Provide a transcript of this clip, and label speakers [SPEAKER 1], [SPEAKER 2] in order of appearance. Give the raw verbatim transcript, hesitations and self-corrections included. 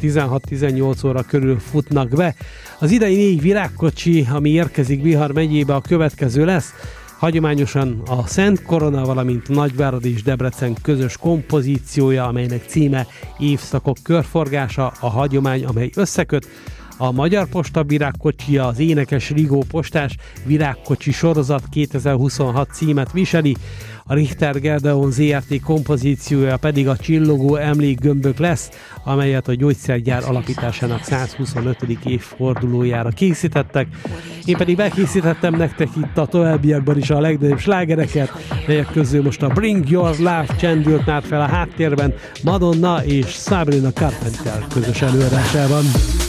[SPEAKER 1] tizenhat-tizennyolc óra körül futnak be. Az idei négy virágkocsi, ami érkezik Bihar megyébe, a következő lesz. Hagyományosan a Szent Korona, valamint Nagyvárad és Debrecen közös kompozíciója, amelynek címe Évszakok körforgása, a hagyomány, amely összeköt. A Magyar Posta virágkocsija, az Énekes Rigó postás virágkocsi sorozat kétezer-huszonhat címet viseli, a Richter Gedeon zé er té kompozíciója pedig a Csillogó emlékgömbök lesz, amelyet a gyógyszergyár alapításának százhuszonötödik évfordulójára készítettek. Én pedig bekészítettem nektek itt a továbbiakban is a legnagyobb slágereket, melyek közül most a Bring Your Love csendült már fel a háttérben Madonna és Sabrina Carpenter közös előadásában.